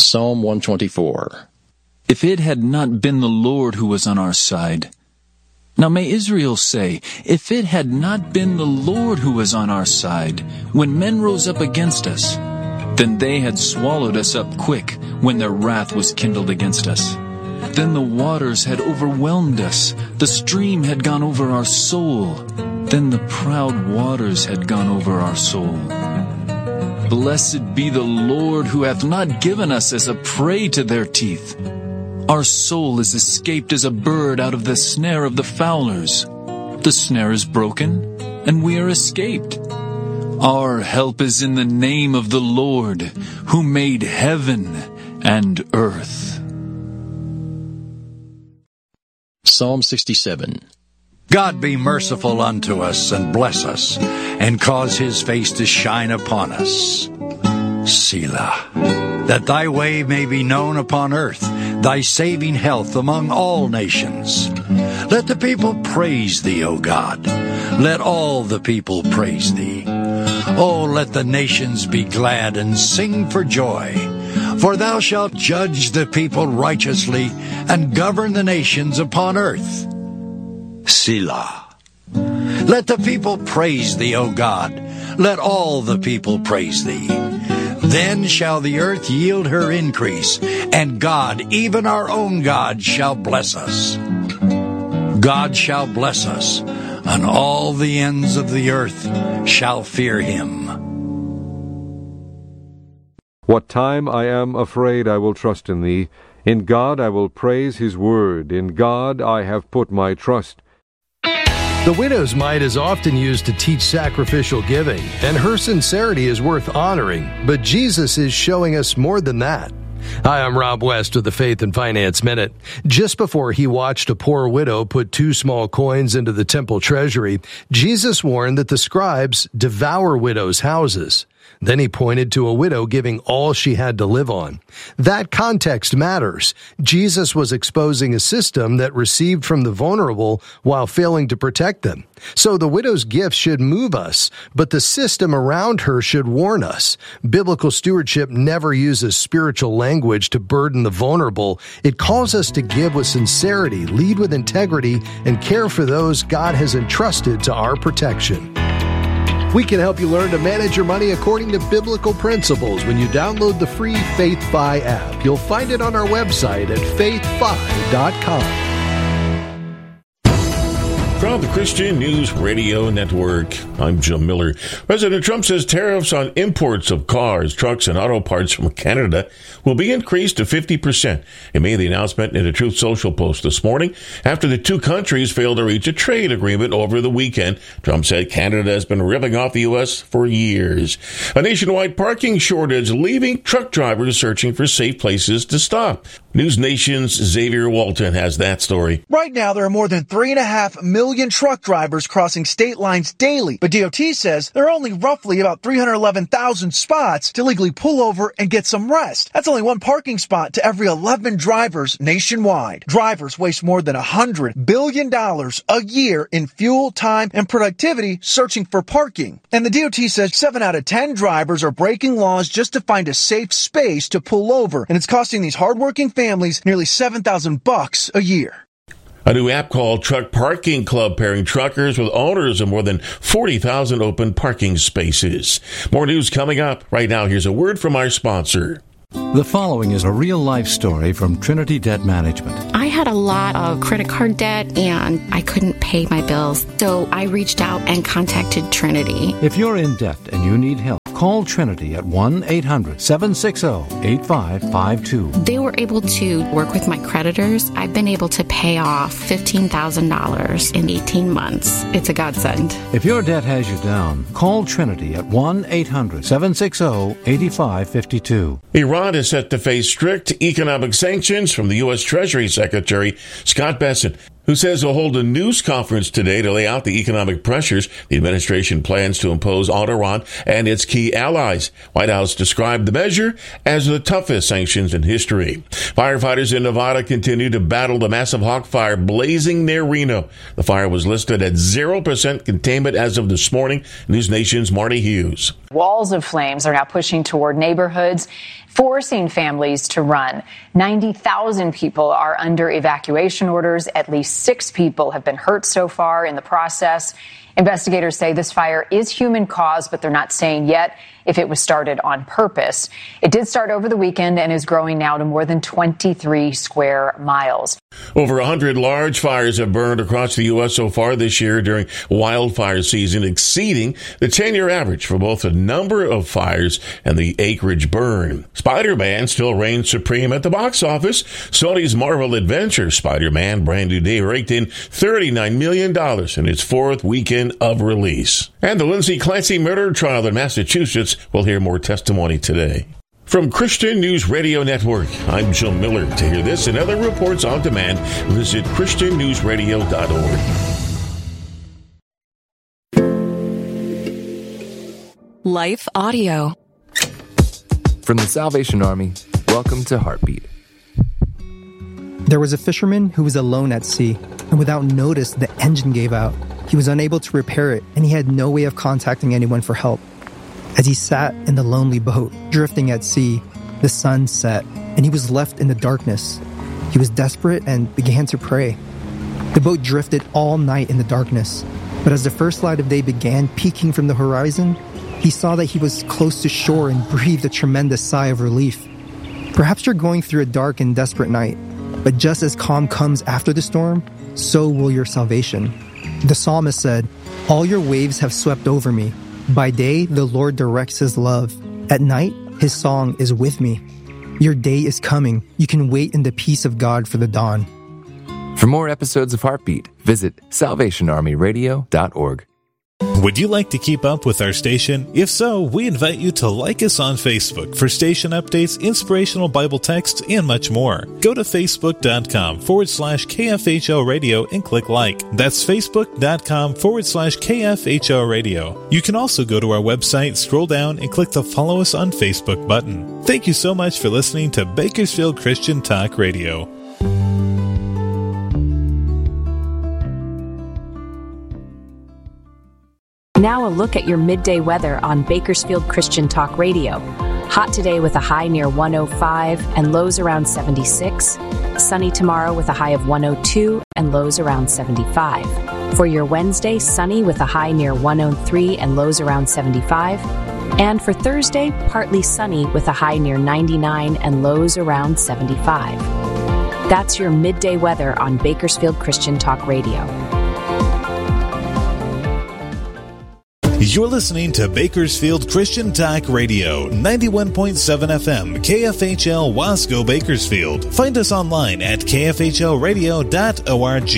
Psalm 124. If it had not been the Lord who was on our side. Now may Israel say, if it had not been the Lord who was on our side, when men rose up against us, then they had swallowed us up quick when their wrath was kindled against us. Then the waters had overwhelmed us, the stream had gone over our soul, then the proud waters had gone over our soul. Blessed be the Lord who hath not given us as a prey to their teeth. Our soul is escaped as a bird out of the snare of the fowlers. The snare is broken, and we are escaped. Our help is in the name of the Lord, who made heaven and earth. Psalm 67. God be merciful unto us, and bless us, and cause his face to shine upon us. Selah. That thy way may be known upon earth, thy saving health among all nations. Let the people praise thee, O God. Let all the people praise thee. O let the nations be glad and sing for joy. For thou shalt judge the people righteously, and govern the nations upon earth. Selah. Let the people praise thee, O God. Let all the people praise thee. Then shall the earth yield her increase, and God, even our own God, shall bless us. God shall bless us, and all the ends of the earth shall fear him. What time I am afraid, I will trust in thee. In God I will praise his word. In God I have put my trust. The widow's mite is often used to teach sacrificial giving, and her sincerity is worth honoring, but Jesus is showing us more than that. Hi, I'm Rob West with the Faith and Finance Minute. Just before he watched a poor widow put 2 small coins into the temple treasury, Jesus warned that the scribes devour widows' houses. Then he pointed to a widow giving all she had to live on. That context matters. Jesus was exposing a system that received from the vulnerable while failing to protect them. So the widow's gift should move us, but the system around her should warn us. Biblical stewardship never uses spiritual language to burden the vulnerable. It calls us to give with sincerity, lead with integrity, and care for those God has entrusted to our protection. We can help you learn to manage your money according to biblical principles when you download the free FaithFi app. You'll find it on our website at faithfi.com. From the Christian News Radio Network, I'm Jim Miller. President Trump says tariffs on imports of cars, trucks, and auto parts from Canada will be increased to 50%. He made the announcement in a Truth Social post this morning after the two countries failed to reach a trade agreement over the weekend. Trump said Canada has been ripping off the U.S. for years. A nationwide parking shortage leaving truck drivers searching for safe places to stop. News Nation's Xavier Walton has that story. Right now, there are more than 3.5 million truck drivers crossing state lines daily, but DOT says there are only roughly about 311,000 spots to legally pull over and get some rest. That's only one parking spot to every 11 drivers nationwide. Drivers waste more than $100 billion a year in fuel, time, and productivity searching for parking. And the DOT says 7 out of 10 drivers are breaking laws just to find a safe space to pull over, and it's costing these hardworking families nearly $7,000 a year. A new app called Truck Parking Club pairing truckers with owners of more than 40,000 open parking spaces. More news coming up. Right now, here's a word from our sponsor. The following is a real-life story from Trinity Debt Management. I had a lot of credit card debt, and I couldn't pay my bills, so I reached out and contacted Trinity. If you're in debt and you need help, call Trinity at 1-800-760-8552. They were able to work with my creditors. I've been able to pay off $15,000 in 18 months. It's a godsend. If your debt has you down, call Trinity at 1-800-760-8552. Iran is set to face strict economic sanctions from the U.S. Treasury Secretary Scott Bessent, who says he'll hold a news conference today to lay out the economic pressures the administration plans to impose on Iran and its key allies. White House described the measure as the toughest sanctions in history. Firefighters in Nevada continue to battle the massive hawk fire blazing near Reno. The fire was listed at 0% containment as of this morning. News Nation's Marty Hughes. Walls of flames are now pushing toward neighborhoods, forcing families to run. 90,000 people are under evacuation orders. At least 6 people have been hurt so far in the process. Investigators say this fire is human caused, but they're not saying yet if it was started on purpose. It did start over the weekend and is growing now to more than 23 square miles. Over 100 large fires have burned across the U.S. so far this year during wildfire season, exceeding the 10-year average for both the number of fires and the acreage burned. Spider-Man still reigns supreme at the box office. Sony's Marvel Adventure Spider-Man Brand New Day raked in $39 million in its 4th weekend of release. And the Lindsay Clancy murder trial in Massachusetts will hear more testimony today. From Christian News Radio Network, I'm Jill Miller. To hear this and other reports on demand, visit ChristianNewsRadio.org. Life Audio. From the Salvation Army, welcome to Heartbeat. There was a fisherman who was alone at sea, and without notice, the engine gave out. He was unable to repair it, and he had no way of contacting anyone for help. As he sat in the lonely boat, drifting at sea, the sun set, and he was left in the darkness. He was desperate and began to pray. The boat drifted all night in the darkness, but as the first light of day began peeking from the horizon, he saw that he was close to shore and breathed a tremendous sigh of relief. Perhaps you're going through a dark and desperate night, but just as calm comes after the storm, so will your salvation. The psalmist said, "All your waves have swept over me. By day, the Lord directs his love. At night, his song is with me." Your day is coming. You can wait in the peace of God for the dawn. For more episodes of Heartbeat, visit salvationarmyradio.org. Would you like to keep up with our station? If so, we invite you to like us on Facebook for station updates, inspirational Bible texts, and much more. Go to facebook.com/KFHO Radio and click like. That's facebook.com/KFHO Radio. You can also go to our website, scroll down, and click the Follow Us on Facebook button. Thank you so much for listening to Bakersfield Christian Talk Radio. Now a look at your midday weather on Bakersfield Christian Talk Radio. Hot today with a high near 105 and lows around 76. Sunny tomorrow with a high of 102 and lows around 75. For your Wednesday, sunny with a high near 103 and lows around 75. And for Thursday, partly sunny with a high near 99 and lows around 75. That's your midday weather on Bakersfield Christian Talk Radio. You're listening to Bakersfield Christian Talk Radio, 91.7 FM, KFHL Wasco, Bakersfield. Find us online at kfhlradio.org.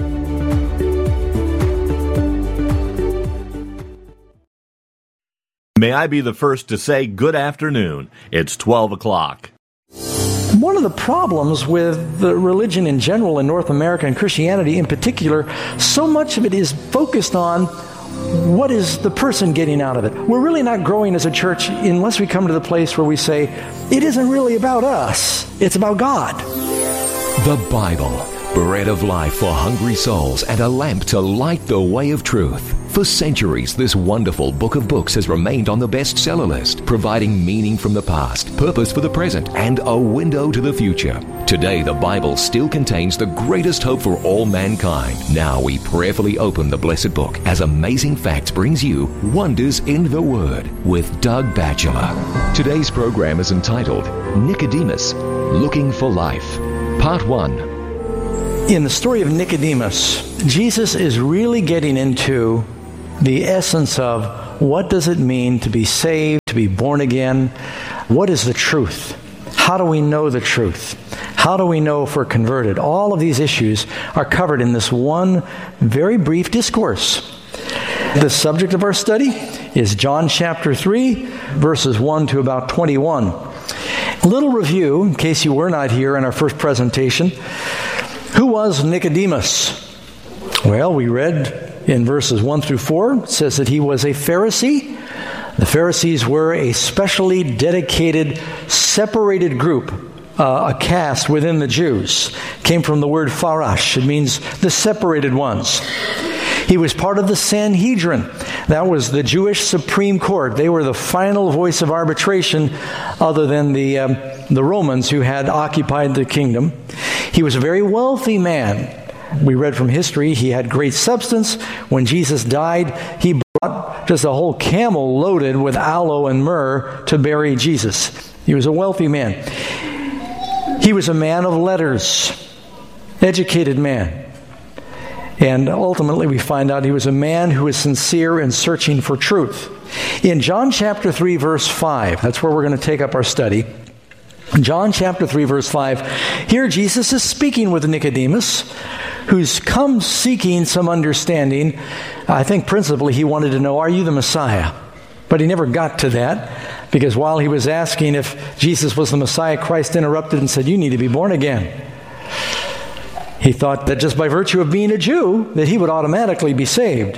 May I be the first to say good afternoon. It's 12 o'clock. One of the problems with the religion in general in North America and Christianity in particular, so much of it is focused on what is the person getting out of it. We're really not growing as a church unless we come to the place where we say, it isn't really about us, it's about God. The Bible, bread of life for hungry souls and a lamp to light the way of truth. For centuries, this wonderful book of books has remained on the bestseller list, providing meaning from the past, purpose for the present, and a window to the future. Today, the Bible still contains the greatest hope for all mankind. Now we prayerfully open the blessed book as Amazing Facts brings you Wonders in the Word with Doug Batchelor. Today's program is entitled Nicodemus, Looking for Life, Part 1. In the story of Nicodemus, Jesus is really getting into the essence of what does it mean to be saved, to be born again? What is the truth? How do we know the truth? How do we know if we're converted? All of these issues are covered in this one very brief discourse. The subject of our study is John chapter 3, verses 1 to about 21. A little review, in case you were not here in our first presentation. Who was Nicodemus? Well, we read in verses 1 through 4, it says that he was a Pharisee. The Pharisees were a specially dedicated, separated group, a caste within the Jews. Came from the word farash. It means the separated ones. He was part of the Sanhedrin. That was the Jewish Supreme Court. They were the final voice of arbitration other than the Romans who had occupied the kingdom. He was a very wealthy man. We read from history, he had great substance. When Jesus died, he brought just a whole camel loaded with aloe and myrrh to bury Jesus. He was a wealthy man. He was a man of letters, educated man. And ultimately we find out he was a man who was sincere in searching for truth. In John chapter 3, verse 5, that's where we're going to take up our study. John chapter 3, verse 5, here Jesus is speaking with Nicodemus, who's come seeking some understanding. I think principally he wanted to know, are you the Messiah? But he never got to that, because while he was asking if Jesus was the Messiah, Christ interrupted and said, you need to be born again. He thought that just by virtue of being a Jew, that he would automatically be saved.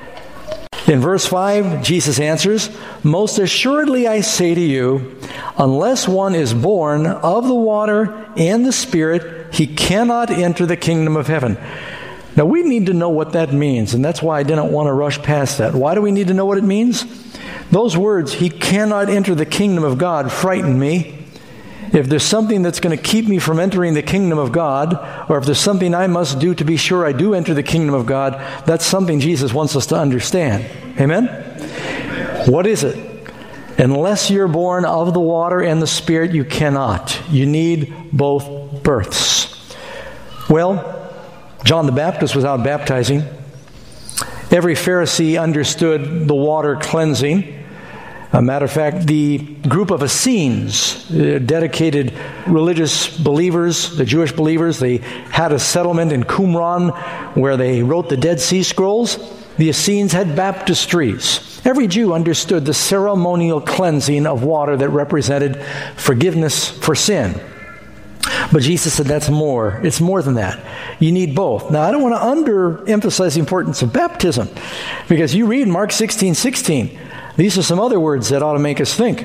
In verse 5, Jesus answers, most assuredly I say to you, unless one is born of the water and the Spirit, he cannot enter the kingdom of heaven. Now we need to know what that means, and that's why I didn't want to rush past that. Why do we need to know what it means? Those words, he cannot enter the kingdom of God, frighten me. If there's something that's going to keep me from entering the kingdom of God, or if there's something I must do to be sure I do enter the kingdom of God, that's something Jesus wants us to understand. Amen? What is it? Unless you're born of the water and the Spirit, you cannot. You need both births. Well, John the Baptist was out baptizing. Every Pharisee understood the water cleansing. A matter of fact, the group of Essenes, dedicated religious believers, the Jewish believers, they had a settlement in Qumran where they wrote the Dead Sea Scrolls. The Essenes had baptistries. Every Jew understood the ceremonial cleansing of water that represented forgiveness for sin. But Jesus said that's more. It's more than that. You need both. Now, I don't want to underemphasize the importance of baptism, because you read Mark 16:16. These are some other words that ought to make us think.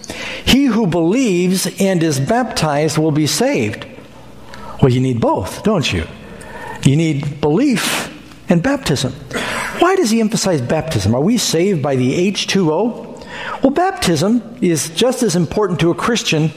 He who believes and is baptized will be saved. Well, you need both, don't you? You need belief and baptism. Why does he emphasize baptism? Are we saved by the H2O? Well, baptism is just as important to a Christian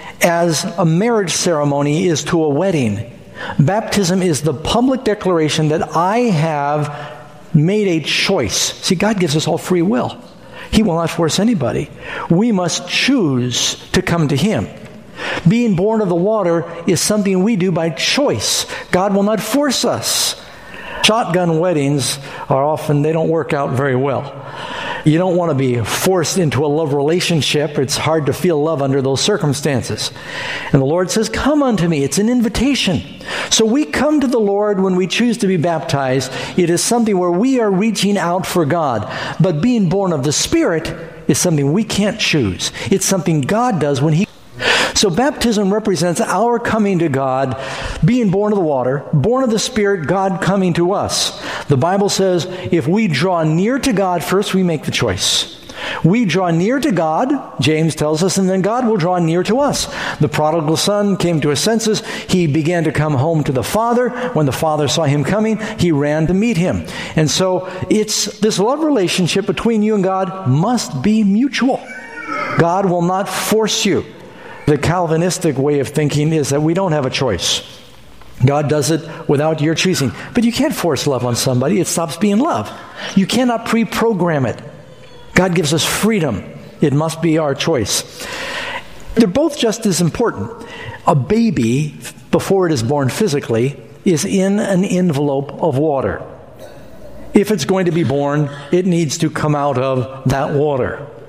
as a marriage ceremony is to a wedding. Baptism is the public declaration that I have made a choice. See, God gives us all free will. He will not force anybody. We must choose to come to Him. Being born of the water is something we do by choice. God will not force us. Shotgun weddings are often, they don't work out very well. You don't want to be forced into a love relationship. It's hard to feel love under those circumstances. And the Lord says, come unto me. It's an invitation. So we come to the Lord when we choose to be baptized. It is something where we are reaching out for God. But being born of the Spirit is something we can't choose. It's something God does when He... So baptism represents our coming to God, being born of the water, born of the Spirit, God coming to us. The Bible says if we draw near to God first, we make the choice. We draw near to God, James tells us, and then God will draw near to us. The prodigal son came to his senses. He began to come home to the Father. When the Father saw him coming, he ran to meet him. And so it's this love relationship between you and God must be mutual. God will not force you. The Calvinistic way of thinking is that we don't have a choice. God does it without your choosing. But you can't force love on somebody. It stops being love. You cannot pre-program it. God gives us freedom. It must be our choice. They're both just as important. A baby, before it is born physically, is in an envelope of water. If it's going to be born, it needs to come out of that water.